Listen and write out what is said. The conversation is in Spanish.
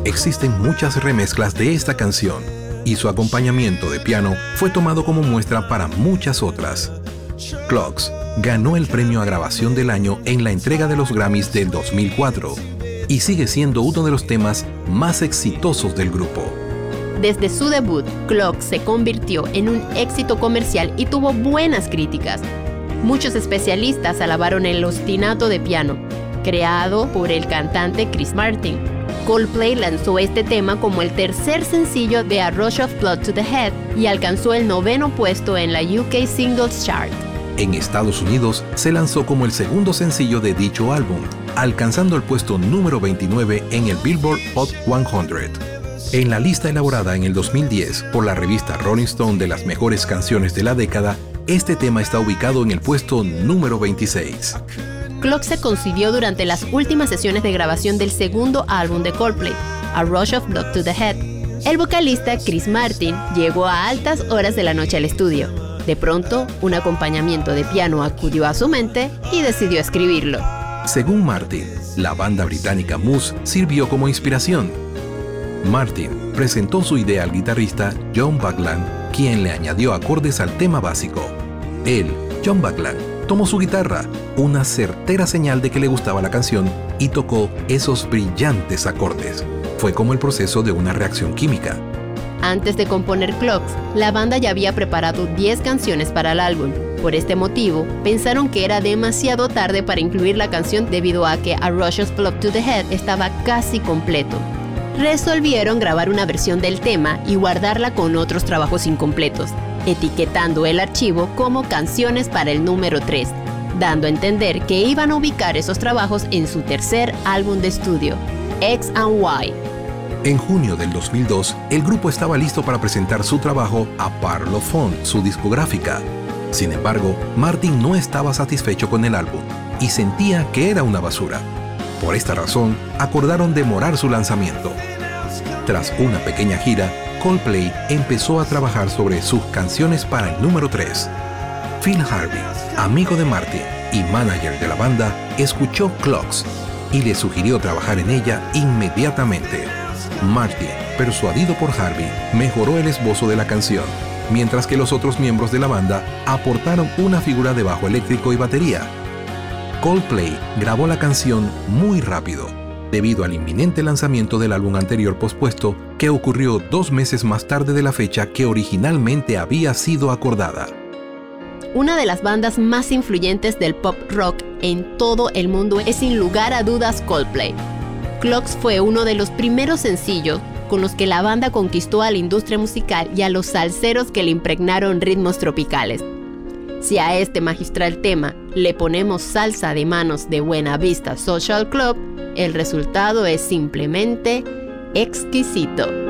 Existen muchas remezclas de esta canción y su acompañamiento de piano fue tomado como muestra para muchas otras. Clocks ganó el premio a grabación del año en la entrega de los Grammys del 2004 y sigue siendo uno de los temas más exitosos del grupo. Desde su debut, Clocks se convirtió en un éxito comercial y tuvo buenas críticas. Muchos especialistas alabaron el ostinato de piano, creado por el cantante Chris Martin. Coldplay lanzó este tema como el tercer sencillo de A Rush of Blood to the Head y alcanzó el 9º puesto en la UK Singles Chart. En Estados Unidos se lanzó como el segundo sencillo de dicho álbum, alcanzando el puesto número 29 en el Billboard Hot 100. En la lista elaborada en el 2010 por la revista Rolling Stone de las mejores canciones de la década, este tema está ubicado en el puesto número 26. Clocks se concibió durante las últimas sesiones de grabación del segundo álbum de Coldplay, A Rush of Blood to the Head. El vocalista Chris Martin llegó a altas horas de la noche al estudio. De pronto, un acompañamiento de piano acudió a su mente y decidió escribirlo. Según Martin, la banda británica Muse sirvió como inspiración. Martin presentó su idea al guitarrista John Buckland, quien le añadió acordes al tema básico. Él, John Buckland, tomó su guitarra, una certera señal de que le gustaba la canción, y tocó esos brillantes acordes. Fue como el proceso de una reacción química. Antes de componer Clocks, la banda ya había preparado 10 canciones para el álbum. Por este motivo, pensaron que era demasiado tarde para incluir la canción debido a que A Rush of Blood to the Head estaba casi completo. Resolvieron grabar una versión del tema y guardarla con otros trabajos incompletos, etiquetando el archivo como canciones para el número 3, dando a entender que iban a ubicar esos trabajos en su tercer álbum de estudio, X and Y. En junio del 2002, el grupo estaba listo para presentar su trabajo a Parlophone, su discográfica. Sin embargo, Martin no estaba satisfecho con el álbum y sentía que era una basura. Por esta razón, acordaron demorar su lanzamiento. Tras una pequeña gira, Coldplay empezó a trabajar sobre sus canciones para el número 3. Phil Harvey, amigo de Martin y manager de la banda, escuchó Clocks y le sugirió trabajar en ella inmediatamente. Martin, persuadido por Harvey, mejoró el esbozo de la canción, mientras que los otros miembros de la banda aportaron una figura de bajo eléctrico y batería. Coldplay grabó la canción muy rápido, debido al inminente lanzamiento del álbum anterior pospuesto, que ocurrió 2 meses más tarde de la fecha que originalmente había sido acordada. Una de las bandas más influyentes del pop rock en todo el mundo es sin lugar a dudas Coldplay. Clocks fue uno de los primeros sencillos con los que la banda conquistó a la industria musical y a los salseros que le impregnaron ritmos tropicales. Si a este magistral tema le ponemos salsa de manos de Buena Vista Social Club, el resultado es simplemente exquisito.